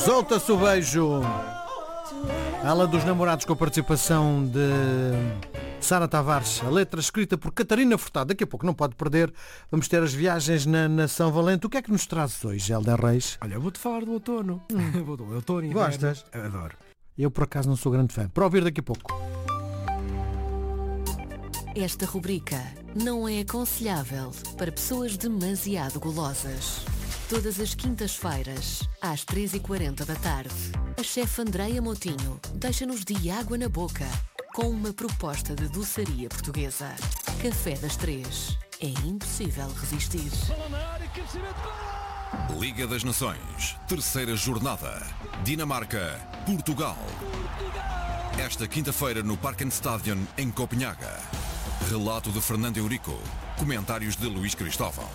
Solta-se o beijo. Ala dos namorados com a participação de Sara Tavares. A letra escrita por Catarina Furtado. Daqui a pouco não pode perder. Vamos ter as viagens na Nação Valente. O que é que nos trazes hoje, Helder Reis? Olha, eu vou-te falar do outono. Do outono e inverno. Gostas? Adoro. Eu, por acaso, não sou grande fã. Para ouvir daqui a pouco. Esta rubrica não é aconselhável para pessoas demasiado golosas. Todas as quintas-feiras, às 3h40 da tarde, a chefe Andreia Moutinho deixa-nos de água na boca com uma proposta de doçaria portuguesa. Café das 3. É impossível resistir. Liga das Nações, terceira jornada. Dinamarca, Portugal. Esta quinta-feira no Parkenstadion, em Copenhaga. Relato de Fernando Eurico. Comentários de Luís Cristóvão.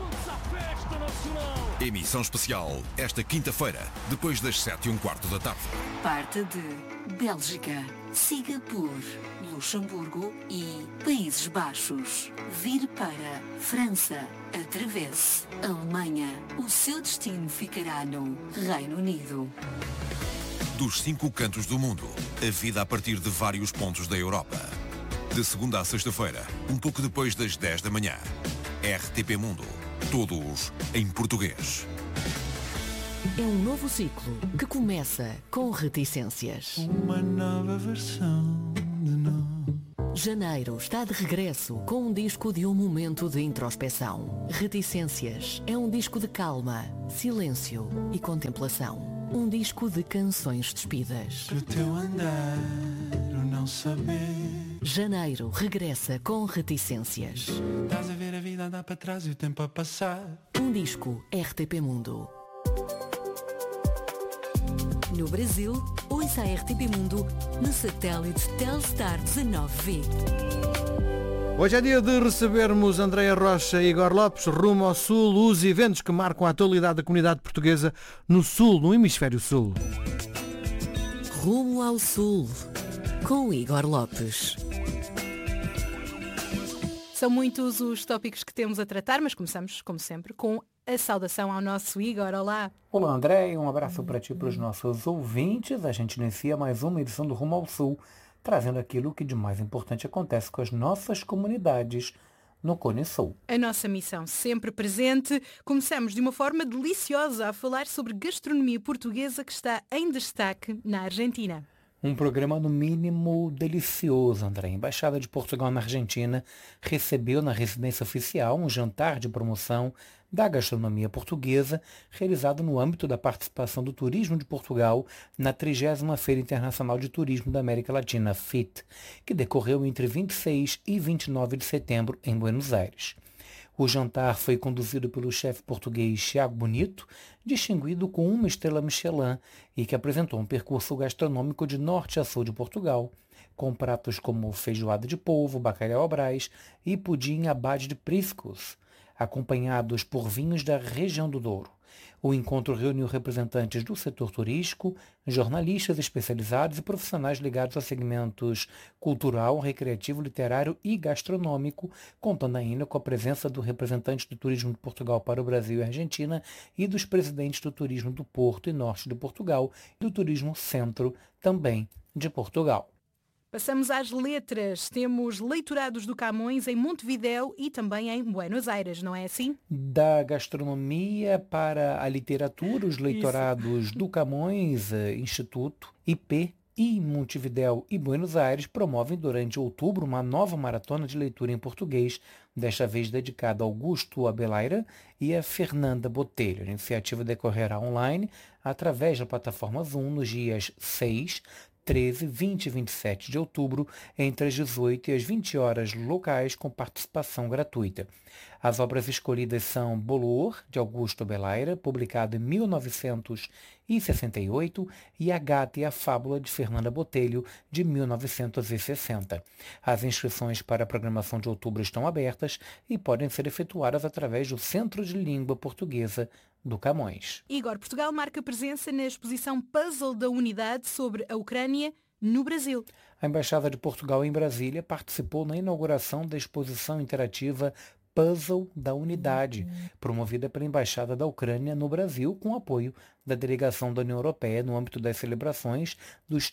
Emissão especial esta quinta-feira, depois das 7h15 da tarde. Parte de Bélgica, siga por Luxemburgo e Países Baixos. Vir para França, atravesse Alemanha. O seu destino ficará no Reino Unido. Dos 5 cantos do mundo, a vida a partir de vários pontos da Europa. De segunda a sexta-feira, um pouco depois das 10 da manhã. RTP Mundo. Todos em português. É um novo ciclo que começa com reticências. Uma nova versão de nós. Janeiro está de regresso com um disco de um momento de introspeção. Reticências é um disco de calma, silêncio e contemplação. Um disco de canções despidas. Pro teu andar, o não saber. Janeiro regressa com reticências. Estás a ver a vida andar para trás e o tempo a passar. Um disco RTP Mundo. No Brasil, ouça a RTP Mundo no satélite Telstar 19V. Hoje é dia de recebermos Andreia Rocha e Igor Lopes rumo ao Sul, os eventos que marcam a atualidade da comunidade portuguesa no Sul, no Hemisfério Sul. Rumo ao Sul, com Igor Lopes. São muitos os tópicos que temos a tratar, mas começamos, como sempre, com a saudação ao nosso Igor. Olá! Olá, André, um abraço para ti e para os nossos ouvintes. A gente inicia mais uma edição do Rumo ao Sul, trazendo aquilo que de mais importante acontece com as nossas comunidades no Cone Sul. A nossa missão sempre presente. Começamos de uma forma deliciosa a falar sobre gastronomia portuguesa que está em destaque na Argentina. Um programa no mínimo delicioso, André. A Embaixada de Portugal na Argentina recebeu na residência oficial um jantar de promoção da gastronomia portuguesa, realizado no âmbito da participação do turismo de Portugal na 30ª Feira Internacional de Turismo da América Latina, FIT, que decorreu entre 26 e 29 de setembro em Buenos Aires. O jantar foi conduzido pelo chefe português Thiago Bonito, distinguido com uma estrela Michelin e que apresentou um percurso gastronômico de norte a sul de Portugal, com pratos como feijoada de polvo, bacalhau à Brás e pudim à base de priscos, acompanhados por vinhos da região do Douro. O encontro reuniu representantes do setor turístico, jornalistas especializados e profissionais ligados a segmentos cultural, recreativo, literário e gastronômico, contando ainda com a presença do representante do turismo de Portugal para o Brasil e Argentina e dos presidentes do turismo do Porto e Norte de Portugal e do turismo Centro também de Portugal. Passamos às letras. Temos leitorados do Camões em Montevidéu e também em Buenos Aires, não é assim? Da gastronomia para a literatura, os leitorados do Camões, Instituto, IP e Montevidéu e Buenos Aires promovem durante outubro uma nova maratona de leitura em português, desta vez dedicada a Augusto Abelaira e a Fernanda Botelho. A iniciativa decorrerá online através da plataforma Zoom nos dias 6, 13, 20 e 27 de outubro, entre as 18 e as 20 horas locais, com participação gratuita. As obras escolhidas são Bolor, de Augusto Belaira, publicado em 1968, e A Gata e a Fábula, de Fernanda Botelho, de 1960. As inscrições para a programação de outubro estão abertas e podem ser efetuadas através do Centro de Língua Portuguesa do Camões. Igor, Portugal marca presença na exposição Puzzle da Unidade sobre a Ucrânia no Brasil. A Embaixada de Portugal em Brasília participou na inauguração da exposição interativa Puzzle da Unidade, promovida pela Embaixada da Ucrânia no Brasil, com apoio da delegação da União Europeia no âmbito das celebrações dos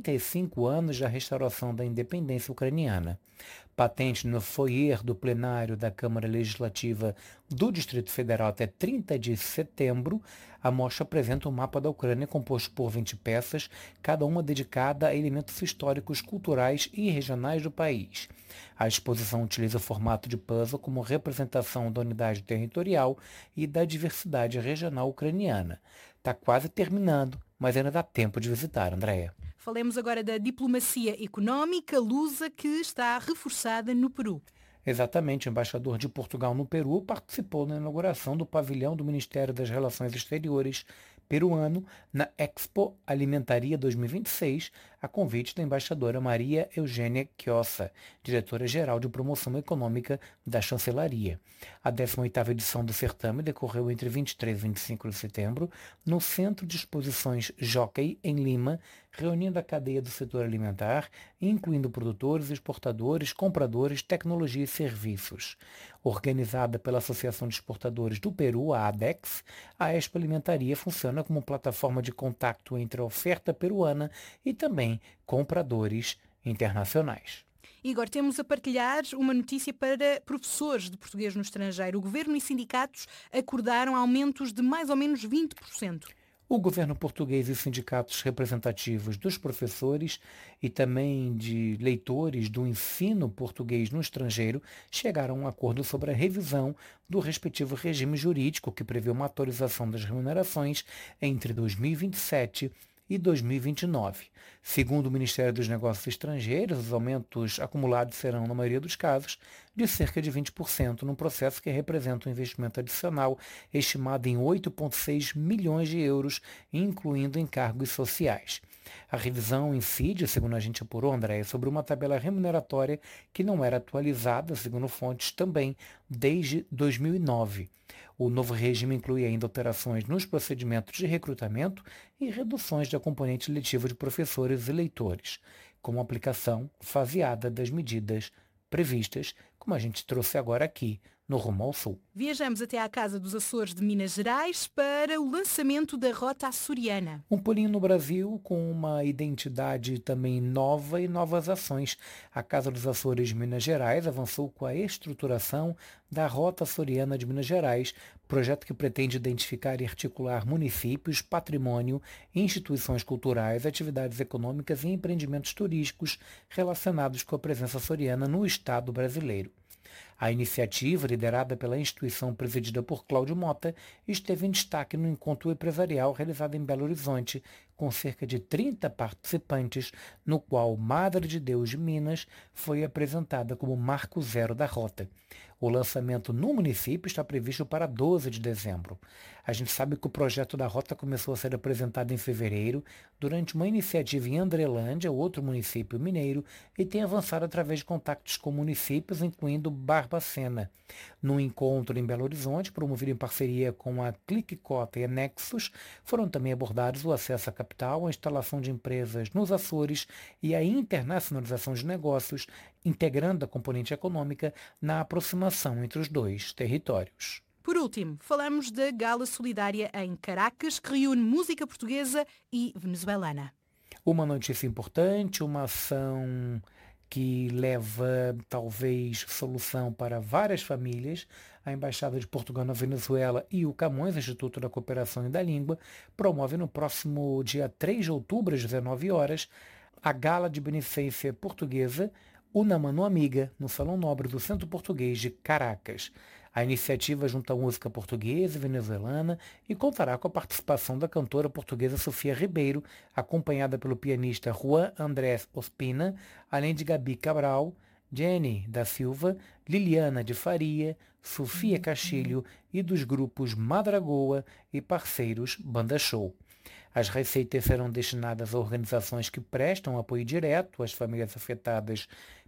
35 anos da restauração da independência ucraniana. Patente no foyer do plenário da Câmara Legislativa do Distrito Federal até 30 de setembro, a mostra apresenta um mapa da Ucrânia composto por 20 peças, cada uma dedicada a elementos históricos, culturais e regionais do país. A exposição utiliza o formato de puzzle como representação da unidade territorial e da diversidade regional ucraniana. Está quase terminando, mas ainda dá tempo de visitar, Andréia. Falemos agora da diplomacia económica lusa que está reforçada no Peru. Exatamente, o embaixador de Portugal no Peru participou na inauguração do pavilhão do Ministério das Relações Exteriores peruano na Expo Alimentaria 2026, a convite da embaixadora Maria Eugênia Chiosa, diretora-geral de Promoção Econômica da Chancelaria. A 18ª edição do certame decorreu entre 23 e 25 de setembro no Centro de Exposições Jockey, em Lima, reunindo a cadeia do setor alimentar, incluindo produtores, exportadores, compradores, tecnologia e serviços. Organizada pela Associação de Exportadores do Peru, a ADEX, a Expo Alimentaria funciona como plataforma de contato entre a oferta peruana e também compradores internacionais. Igor, temos a partilhar uma notícia para professores de português no estrangeiro. O governo e sindicatos acordaram aumentos de mais ou menos 20%. O governo português e sindicatos representativos dos professores e também de leitores do ensino português no estrangeiro chegaram a um acordo sobre a revisão do respectivo regime jurídico que prevê uma atualização das remunerações entre 2027 e 2029. Segundo o Ministério dos Negócios Estrangeiros, os aumentos acumulados serão, na maioria dos casos, de cerca de 20%, num processo que representa um investimento adicional estimado em 8,6 milhões de euros, incluindo encargos sociais. A revisão incide, segundo a gente apurou, André, sobre uma tabela remuneratória que não era atualizada, segundo fontes, também desde 2009. O novo regime inclui ainda alterações nos procedimentos de recrutamento e reduções da componente letiva de professores e leitores, com aplicação faseada das medidas previstas, como a gente trouxe agora aqui no Rumo ao Sul. Viajamos até à Casa dos Açores de Minas Gerais para o lançamento da Rota Açoriana. Um pulinho no Brasil com uma identidade também nova e novas ações. A Casa dos Açores de Minas Gerais avançou com a estruturação da Rota Açoriana de Minas Gerais, projeto que pretende identificar e articular municípios, patrimônio, instituições culturais, atividades econômicas e empreendimentos turísticos relacionados com a presença açoriana no Estado brasileiro. A iniciativa, liderada pela instituição presidida por Cláudio Mota, esteve em destaque no encontro empresarial realizado em Belo Horizonte, com cerca de 30 participantes, no qual Madre de Deus de Minas foi apresentada como marco zero da rota. O lançamento no município está previsto para 12 de dezembro. A gente sabe que o projeto da rota começou a ser apresentado em fevereiro, durante uma iniciativa em Andrelândia, outro município mineiro, e tem avançado através de contactos com municípios, incluindo Barbacena. No encontro em Belo Horizonte, promovido em parceria com a Clicicota e a Nexus, foram também abordados o acesso à capital, a instalação de empresas nos Açores e a internacionalização de negócios, integrando a componente econômica na aproximação entre os dois territórios. Por último, falamos da Gala Solidária em Caracas, que reúne música portuguesa e venezuelana. Uma notícia importante, uma ação que leva talvez solução para várias famílias. A Embaixada de Portugal na Venezuela e o Camões, Instituto da Cooperação e da Língua, promove no próximo dia 3 de outubro, às 19 horas, a Gala de Beneficência Portuguesa Una Mano Amiga, no Salão Nobre do Centro Português de Caracas. A iniciativa junta música portuguesa e venezuelana e contará com a participação da cantora portuguesa Sofia Ribeiro, acompanhada pelo pianista Juan Andrés Ospina, além de Gabi Cabral, Jenny da Silva, Liliana de Faria, Sofia Castilho e dos grupos Madragoa e parceiros Banda Show. As receitas serão destinadas a organizações que prestam apoio direto às famílias afetadas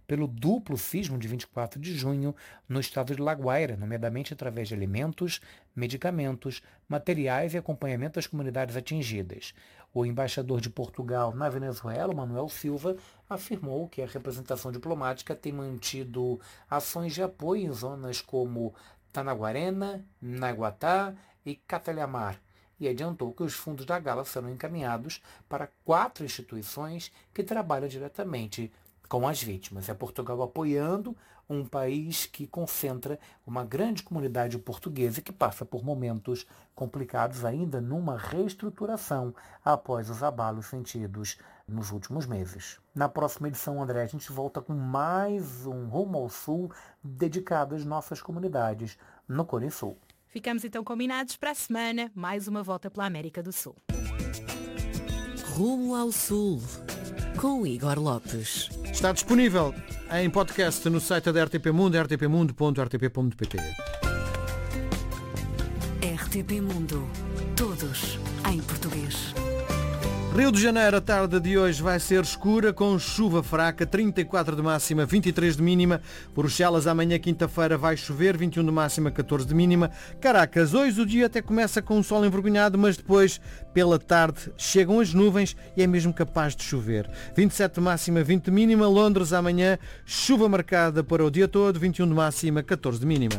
pelo duplo sismo de 24 de junho no estado de La Guaira, nomeadamente através de alimentos, medicamentos, materiais e acompanhamento das comunidades atingidas. O embaixador de Portugal na Venezuela, Manuel Silva, afirmou que a representação diplomática tem mantido ações de apoio em zonas como Tanaguarena, Naguatá e Catalhamar, e adiantou que os fundos da gala serão encaminhados para 4 instituições que trabalham diretamente com as vítimas. É Portugal apoiando um país que concentra uma grande comunidade portuguesa que passa por momentos complicados ainda numa reestruturação após os abalos sentidos nos últimos meses. Na próxima edição, André, a gente volta com mais um Rumo ao Sul dedicado às nossas comunidades no Cone Sul. Ficamos então combinados para a semana, mais uma volta pela América do Sul. Rumo ao Sul, com Igor Lopes. Está disponível em podcast no site da RTP Mundo, rtpmundo.rtp.pt. RTP Mundo. Todos em português. Rio de Janeiro, a tarde de hoje vai ser escura com chuva fraca, 34 de máxima, 23 de mínima. Bruxelas, amanhã quinta-feira vai chover, 21 de máxima, 14 de mínima. Caracas, hoje o dia até começa com o sol envergonhado, mas depois, pela tarde, chegam as nuvens e é mesmo capaz de chover. 27 de máxima, 20 de mínima. Londres, amanhã, chuva marcada para o dia todo, 21 de máxima, 14 de mínima.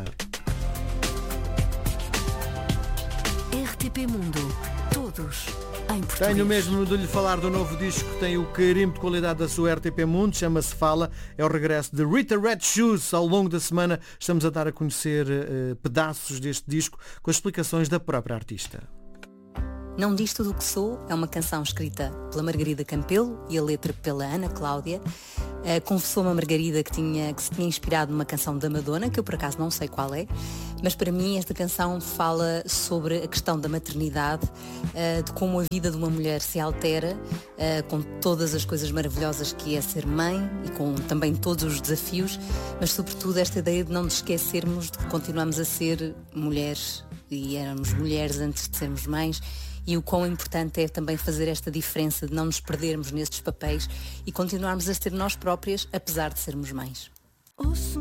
RTP Mundo. Todos em português. Tenho mesmo de lhe falar do novo disco que tem o carimbo de qualidade da sua RTP Mundo, chama-se Fala, é o regresso de Rita Red Shoes. Ao longo da semana estamos a dar a conhecer pedaços deste disco com as explicações da própria artista. Não Diz Tudo o que Sou é uma canção escrita pela Margarida Campelo e a letra pela Ana Cláudia. Confessou-me a Margarida que se tinha inspirado numa canção da Madonna, que eu por acaso não sei qual é, mas para mim esta canção fala sobre a questão da maternidade, de como a vida de uma mulher se altera, com todas as coisas maravilhosas que é ser mãe e com também todos os desafios, mas sobretudo esta ideia de não nos esquecermos de que continuamos a ser mulheres e éramos mulheres antes de sermos mães. E o quão importante é também fazer esta diferença de não nos perdermos nestes papéis e continuarmos a ser nós próprias, apesar de sermos mães.